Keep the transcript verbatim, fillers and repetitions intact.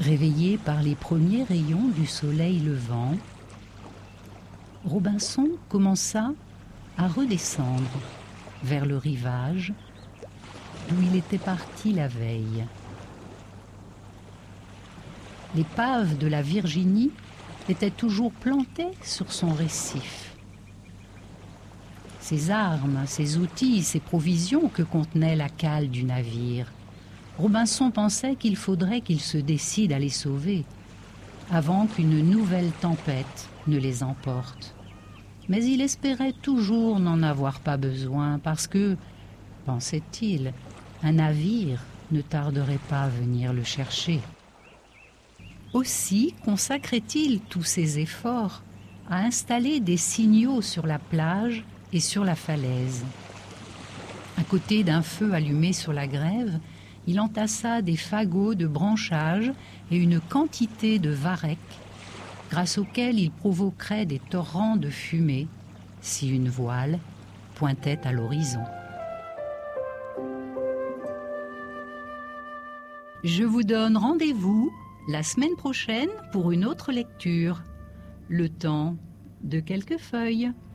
Réveillé par les premiers rayons du soleil levant, Robinson commença à redescendre vers le rivage d'où il était parti la veille. L'épave de la Virginie était toujours plantée sur son récif. Ses armes, ses outils, ses provisions que contenait la cale du navire, Robinson pensait qu'il faudrait qu'il se décide à les sauver avant qu'une nouvelle tempête ne les emporte. Mais il espérait toujours n'en avoir pas besoin parce que, pensait-il, un navire ne tarderait pas à venir le chercher. Aussi consacrait-il tous ses efforts à installer des signaux sur la plage et sur la falaise. À côté d'un feu allumé sur la grève, il entassa des fagots de branchages et une quantité de varechs, grâce auxquels il provoquerait des torrents de fumée si une voile pointait à l'horizon. Je vous donne rendez-vous la semaine prochaine pour une autre lecture. Le temps de quelques feuilles.